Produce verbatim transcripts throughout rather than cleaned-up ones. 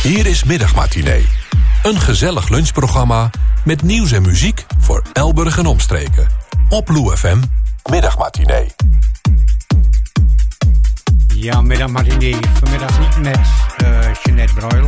Hier is Middagmatinee. Een gezellig lunchprogramma met nieuws en muziek voor Elburg en omstreken. Op Lou F M, Middagmatinee. Ja, Middagmatinee. Vanmiddag niet met uh, Jeanette Broil.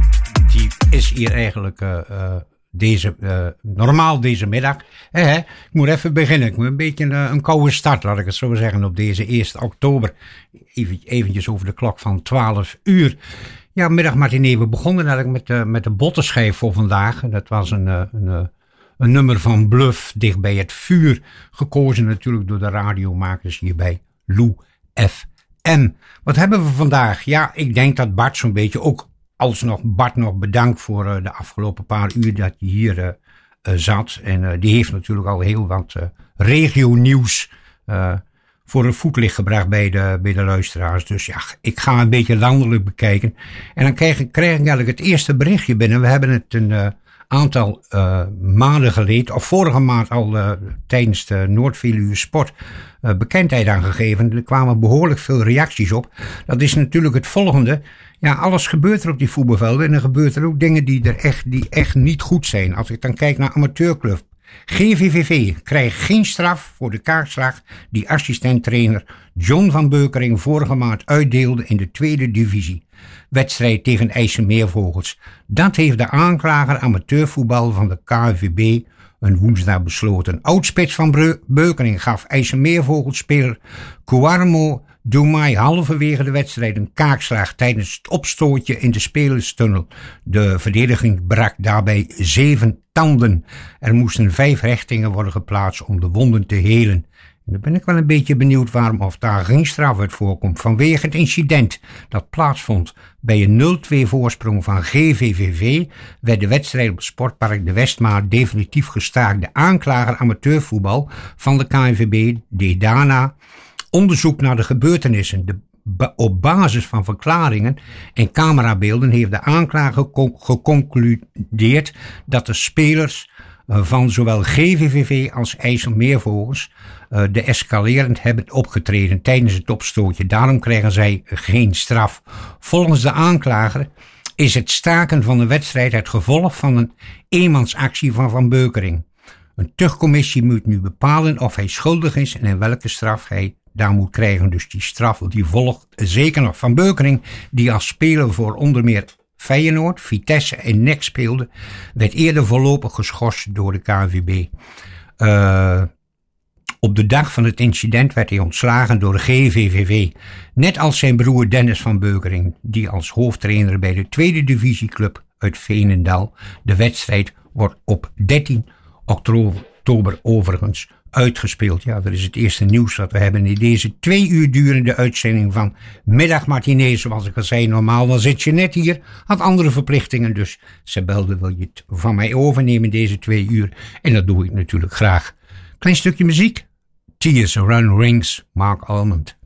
Die is hier eigenlijk uh, uh, deze, uh, normaal deze middag. Eh, hè? Ik moet even beginnen. Ik moet een beetje uh, een koude start, laat ik het zo zeggen, op deze eerste oktober. Even, eventjes over de klok van twaalf uur. Ja, Middagmatinee. We begonnen eigenlijk met, uh, met de bottenschijf voor vandaag. Dat was een, uh, een, uh, een nummer van Bluff, Dicht bij het vuur. Gekozen natuurlijk door de radiomakers hier bij Lou F M. Wat hebben we vandaag? Ja, ik denk dat Bart zo'n beetje ook... Alsnog Bart nog bedankt voor uh, de afgelopen paar uur dat je hier uh, uh, zat. En uh, die heeft natuurlijk al heel wat uh, regionieuws uh, voor het voetlicht gebracht bij de, bij de luisteraars. Dus ja, ik ga een beetje landelijk bekijken. En dan krijg ik, krijg ik eigenlijk het eerste berichtje binnen. We hebben het een uh, aantal uh, maanden geleden, of vorige maand al uh, tijdens de Noord-Veluwe Sport uh, bekendheid aangegeven. Er kwamen behoorlijk veel reacties op. Dat is natuurlijk het volgende. Ja, alles gebeurt er op die voetbalvelden en er gebeuren er ook dingen die er echt, die echt niet goed zijn. Als ik dan kijk naar amateurclub. G V V V krijgt geen straf voor de kaakslag die assistent-trainer John van Beukering vorige maand uitdeelde in de tweede divisie. Wedstrijd tegen IJsselmeervogels. Dat heeft de aanklager amateurvoetbal van de K N V B een woensdag besloten. Oudspits van Beukering gaf IJsselmeervogelspeler Kouarmo Doumai halverwege de wedstrijd een kaakslag tijdens het opstootje in de spelerstunnel. De verdediging brak daarbij zeven tanden. Er moesten vijf hechtingen worden geplaatst om de wonden te helen. En dan ben ik wel een beetje benieuwd waarom of daar geen straf uit voorkomt. Vanwege het incident dat plaatsvond bij een nul twee voorsprong van G V V V werd de wedstrijd op het sportpark de Westmaar definitief gestaakt. De aanklager amateurvoetbal van de K N V B deed daarna onderzoek naar de gebeurtenissen. De, op basis van verklaringen en camerabeelden heeft de aanklager geconcludeerd dat de spelers van zowel G V V V als IJsselmeervogels uh, de escalerend hebben opgetreden tijdens het opstootje. Daarom krijgen zij geen straf. Volgens de aanklager is het staken van de wedstrijd het gevolg van een eenmansactie van Van Beukering. Een tuchtcommissie moet nu bepalen of hij schuldig is en in welke straf hij daar moet krijgen. Dus die straf die volgt zeker nog. Van Beukering, die als speler voor onder meer Feyenoord, Vitesse en N E C speelde, werd eerder voorlopig geschorst door de K N V B. Uh, op de dag van het incident werd hij ontslagen door de G V V V. Net als zijn broer Dennis van Beukering, die als hoofdtrainer bij de tweede divisieclub uit Veenendaal. De wedstrijd wordt op dertien oktober overigens uitgespeeld. Ja, dat is het eerste nieuws dat we hebben in deze twee uur durende uitzending van Middagmatinee. Zoals ik al zei, normaal dan zit je net hier, had andere verplichtingen. Dus ze belde, wil je het van mij overnemen deze twee uur? En dat doe ik natuurlijk graag. Klein stukje muziek. Tears Run Rings, Mark Almond.